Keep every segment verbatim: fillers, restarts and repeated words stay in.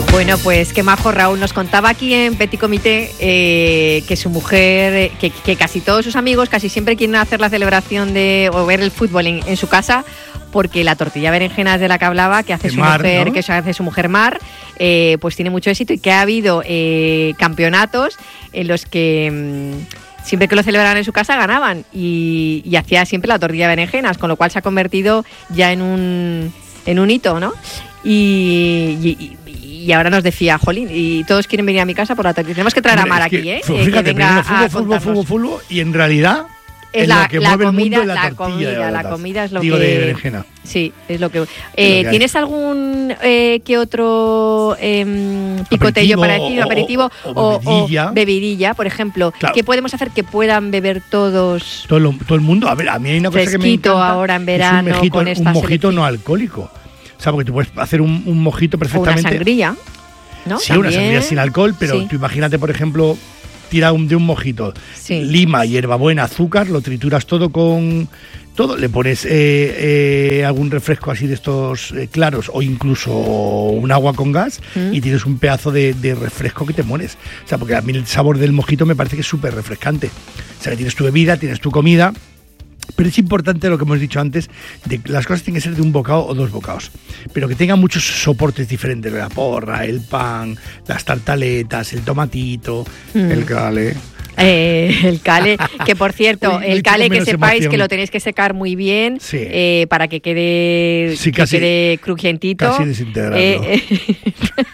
Bueno, pues qué majo Raúl. Nos contaba aquí en Petit Comité eh, que su mujer, que, que casi todos sus amigos casi siempre quieren hacer la celebración de o ver el fútbol en, en su casa, porque la tortilla berenjenas de la que hablaba, que hace su Mar, mujer, ¿no? que hace su mujer Mar, eh, pues tiene mucho éxito y que ha habido eh, campeonatos en los que mmm, siempre que lo celebraban en su casa ganaban y, y hacía siempre la tortilla de berenjenas, con lo cual se ha convertido ya en un en un hito, ¿no? Y, y, y ahora nos decía, jolín, y todos quieren venir a mi casa por la tortilla. Tenemos que traer Hombre, a Mar es que, aquí, ¿eh? Fíjate, que venga fútbol, a fútbol, fútbol, fútbol, y en realidad es es la, lo que la mueve comida, el mundo es la, la tortilla comida, de la botas. comida es lo Digo, que de berenjena. Sí, es lo que. Eh, es lo que ¿Tienes algún eh, que otro eh, picotello Aperitivo, para ti, o- aperitivo o- o, o bebidilla. o bebidilla, por ejemplo? Claro. ¿Qué podemos hacer que puedan beber todos? Todo, lo- todo el mundo, a ver, a mí hay una cosa que me Fresquito encanta. ahora en es verano un mojito, con un esta mojito selección. no alcohólico. O sea, porque tú puedes hacer un, un mojito O una perfectamente. sangría, ¿no? Sí, una También. sangría sin alcohol, pero Sí. tú imagínate, por ejemplo, tira un, de un mojito, Sí. lima, hierbabuena, azúcar, lo trituras todo con todo, le pones eh, eh, algún refresco así de estos eh, claros o incluso un agua con gas Mm. y tienes un pedazo de, de refresco que te mueres. O sea, porque a mí el sabor del mojito me parece que es súper refrescante. O sea, que tienes tu bebida, tienes tu comida. Pero es importante lo que hemos dicho antes, de que las cosas tienen que ser de un bocado o dos bocados, pero que tengan muchos soportes diferentes, la porra, el pan, las tartaletas, el tomatito, Mm. el cale. Eh, el cale, que por cierto, Uy, el le cale tengo que menos sepáis emoción. que lo tenéis que secar muy bien Sí. eh, para que quede, Sí, que casi- quede crujientito. casi desintegrarlo. Eh, eh,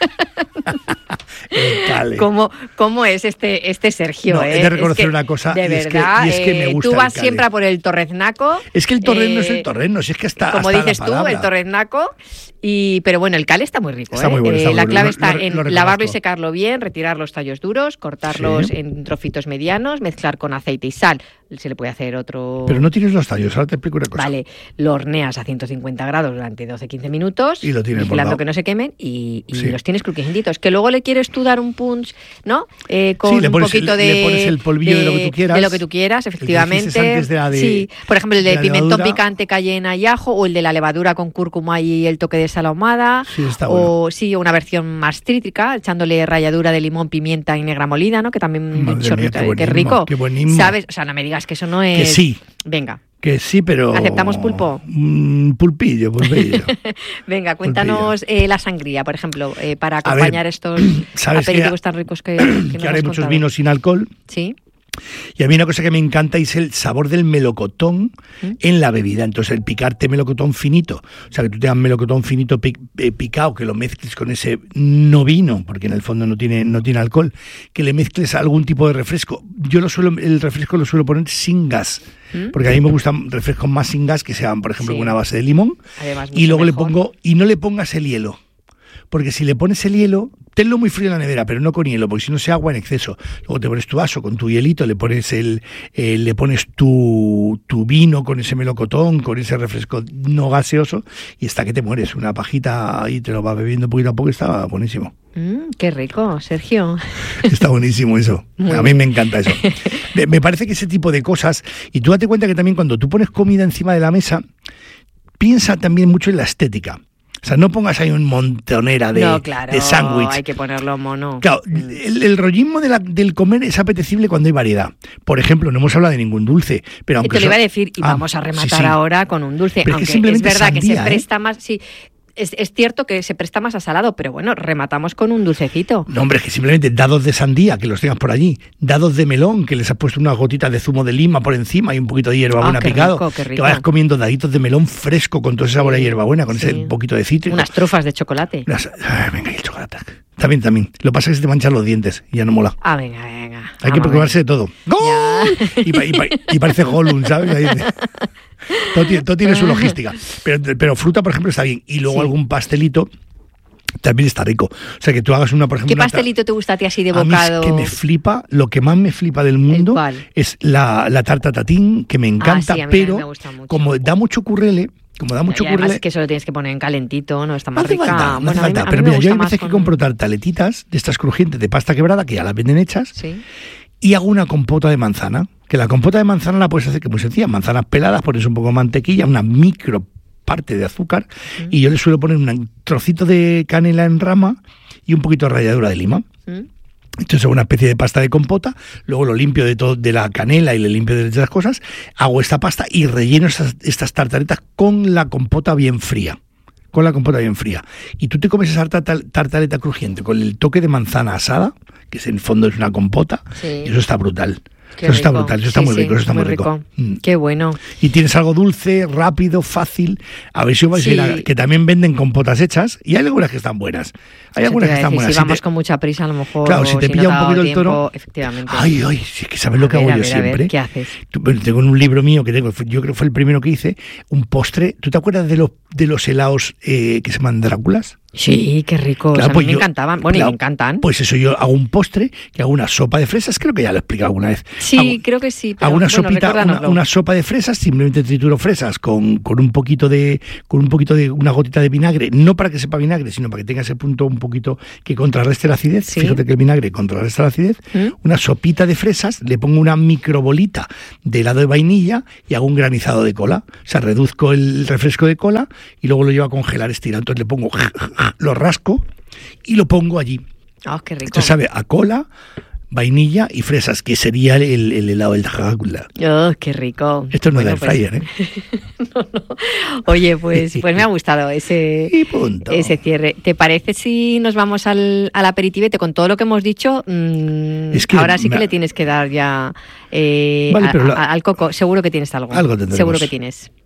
El cale. ¿Cómo, ¿Cómo es este, este Sergio? No, eh? he de reconocer Es que, una cosa, de y es que- verdad, y es que me eh, gusta tú el vas cale. siempre a por el torreznaco. Es que el torreno es eh, el torreno, si es que está Como hasta dices la tú, palabra. el torreznaco. Y, pero bueno, el cale está muy rico. Está ¿eh? muy bueno, Eh, está muy la bueno. clave Lo- está lo- en lo lavarlo y reconozco. secarlo bien, retirar los tallos duros, cortarlos Sí. en trocitos medianos, mezclar con aceite y sal. Se le puede hacer otro... Pero no tienes los tallos, ahora te explico una cosa. Vale, lo horneas a ciento cincuenta grados durante doce a quince minutos, Y lo tienes vigilando bordado. que no se quemen y, y Sí. los tienes crujientitos. Que luego le quieres tú dar un punch, ¿no? Eh, con Sí, le pones un poquito el- de... le pones el polvillo de lo que tú quieras. De lo que tú quieras, El que efectivamente. dijiste antes de la de- sí, por ejemplo, el de, de la pimentón levadura. picante, cayena y ajo, o el de la levadura con cúrcuma y el toque de sal ahumada. Sí, está o bueno. sí, una versión más cítrica, echándole ralladura de limón, pimienta y negra molida, ¿no? Que también Madre un mía, chorrito, qué qué buenísimo, rico. qué buenísimo. ¿Sabes? O sea, no me digas que eso no es... Que sí, Venga. que sí, pero... ¿Aceptamos pulpo? Mm, pulpillo, pulpillo. Venga, cuéntanos eh, la sangría, por ejemplo, eh, para A acompañar ver, estos ¿sabes aperitivos que- tan ricos que, que nos que ahora hay has muchos contado. vinos sin alcohol. Sí. Y a mí una cosa que me encanta es el sabor del melocotón ¿Mm? en la bebida. Entonces, el picarte melocotón finito, o sea, que tú tengas melocotón finito pic- eh, picado, que lo mezcles con ese no vino, porque en el fondo no tiene, no tiene alcohol, que le mezcles algún tipo de refresco. Yo lo suelo, el refresco lo suelo poner sin gas, ¿Mm? porque a mí me gustan refrescos más sin gas, que sean, por ejemplo, Sí. con una base de limón, Además, y mucho luego mejor. le pongo, y no le pongas el hielo. Porque si le pones el hielo, tenlo muy frío en la nevera, pero no con hielo, porque si no se agua en exceso. Luego te pones tu vaso con tu hielito, le pones el, eh, le pones tu, tu vino con ese melocotón, con ese refresco no gaseoso, y hasta que te mueres. Una pajita y te lo vas bebiendo poquito a poco, está buenísimo. Mm, qué rico, Sergio. Está buenísimo eso. Muy A mí me encanta eso. Me, me parece que ese tipo de cosas, y tú date cuenta que también cuando tú pones comida encima de la mesa, piensa también mucho en la estética. O sea, no pongas ahí un montonera de, no, claro, de sándwich. hay que ponerlo mono. Claro, el, el rollismo de la- del comer es apetecible cuando hay variedad. Por ejemplo, no hemos hablado de ningún dulce, pero Y aunque te lo iba a so- decir, y Ah, vamos a rematar sí, sí. ahora con un dulce, Pero es que aunque es, simplemente verdad que sandía, se ¿eh? presta más, sí, es, es cierto que se presta más a salado, pero bueno, rematamos con un dulcecito. No, hombre, es que simplemente dados de sandía, que los tengas por allí, dados de melón, que les has puesto unas gotitas de zumo de lima por encima y un poquito de hierbabuena Ah, qué picado, rico, qué rico. que vayas comiendo daditos de melón fresco con todo ese sabor a Sí, hierbabuena, con sí. ese poquito de cítrico. Unas trufas de chocolate. Unas- ay, venga, y el chocolate. También, también. Lo que pasa es que se te manchan los dientes y ya no mola. Ah, venga, venga. Hay que vamos a preocuparse de todo. ¡Gol! Ya. Y, pa- y pa- y parece Gollum, ¿sabes? Ahí- todo, tiene, todo tiene su logística. Pero, pero fruta, por ejemplo, está bien. Y luego Sí. algún pastelito también está rico. O sea, que tú hagas una, por ejemplo... ¿Qué una ta- pastelito te gusta a ti así de A mí bocado? es que me flipa, lo que más me flipa del mundo cuál? es la, la tarta tatín, que me encanta, Ah, sí, a mí también pero me gusta mucho. como da mucho currele, como da mucho Y además currele... es que eso lo tienes que poner en calentito, ¿no? Está No más hace rica. falta, no hace Bueno, a mí- falta. a mí Pero me mira, yo hay gusta veces más que con- compro tartaletitas de estas crujientes de pasta quebrada, que ya las venden hechas, Sí. y hago una compota de manzana, que la compota de manzana la puedes hacer que es muy sencilla, manzanas peladas, pones un poco de mantequilla, una micro parte de azúcar, mm. y yo le suelo poner un trocito de canela en rama y un poquito de ralladura de lima. Mm. Entonces hago una especie de pasta de compota, luego lo limpio de todo, de la canela y le limpio de las cosas, hago esta pasta y relleno estas, estas tartaletas con la compota bien fría. Con la compota bien fría. Y tú te comes esa tartaleta crujiente con el toque de manzana asada, que es, en el fondo es una compota, sí. y eso está brutal. Qué eso rico. está brutal, eso está sí, muy sí, rico, eso está muy rico. rico. Mm. Qué bueno. Y tienes algo dulce, rápido, fácil. A ver si vais sí. a ir a, que también venden compotas hechas y hay algunas que están buenas. Hay eso algunas que están decir, buenas. Si vamos te, con mucha prisa, a lo mejor. Claro, si te si pilla no un poquito tiempo, el tono. Efectivamente. Ay, ay, sí, que sabes lo que a hago ver, yo ver, siempre. Ver, ¿qué haces? Tengo en un libro mío que tengo, yo creo que fue el primero que hice, un postre. ¿Tú te acuerdas de los, de los helados eh, que se llaman Dráculas? Sí, qué rico. Claro, o sea, pues a mí yo, me encantaban. Bueno, claro, y me encantan. Pues eso, yo hago un postre, que hago una sopa de fresas, creo que ya lo he explicado alguna vez. Sí, hago, creo que sí. Pero, hago una bueno, sopita, una, una sopa de fresas, simplemente trituro fresas con, con un poquito de, con un poquito de, una gotita de vinagre, no para que sepa vinagre, sino para que tenga ese punto un poquito que contrarreste la acidez. Sí. Fíjate que el vinagre contrarresta la acidez. ¿Mm? Una sopita de fresas, le pongo una microbolita de helado de vainilla y hago un granizado de cola. O sea, reduzco el refresco de cola y luego lo llevo a congelar estirado. Entonces le pongo, lo rasco y lo pongo allí. Oh, qué rico. Entonces sabe a cola, vainilla y fresas, que sería el, el helado del Drácula. Oh, qué rico. Esto no bueno, es del pues, fryer, ¿eh? no, no. Oye, pues, pues me ha gustado ese, ese cierre. ¿Te parece si nos vamos al, al aperitivete con todo lo que hemos dicho? Mmm, es que ahora sí que me... le tienes que dar ya eh, vale, a, a, la... al coco. Seguro que tienes algo. Algo tendremos. Seguro que tienes.